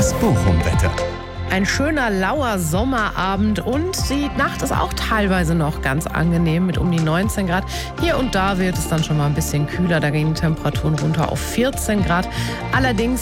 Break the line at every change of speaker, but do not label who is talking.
Das Bochum-Wetter.
Ein schöner, lauer Sommerabend und die Nacht ist auch teilweise noch ganz angenehm mit um die 19 Grad. Hier und da wird es dann schon mal ein bisschen kühler, da gehen die Temperaturen runter auf 14 Grad. Allerdings